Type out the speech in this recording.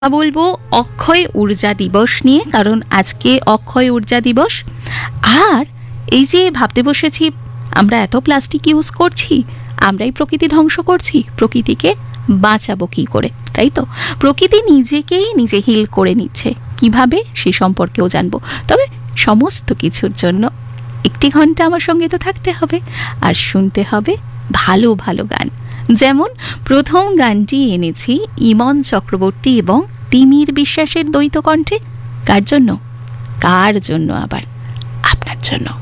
বলবো অক্ষয় ঊর্জা দিবস নিয়ে, কারণ আজকে অক্ষয় ঊর্জা দিবস। আর এই যে ভাবতে বসেছি, আমরা এত প্লাস্টিক ইউজ করছি, আমরাই প্রকৃতি ধ্বংস করছি, প্রকৃতিকে বাঁচাবো কী করে, তাই তো? প্রকৃতি নিজেকেই নিজে হিল করে নিচ্ছে, কিভাবে সে সম্পর্কেও জানবো। তবে সমস্ত কিছুর জন্য একটি ঘন্টা আমার সঙ্গে তো থাকতে হবে, আর শুনতে হবে ভালো ভালো গান। যেমন প্রথম গানটি এনেছি ইমন চক্রবর্তী এবং তিমির বিশ্বাসের দ্বৈত কণ্ঠে। কার জন্য? কার জন্য আবার? আপনার জন্য।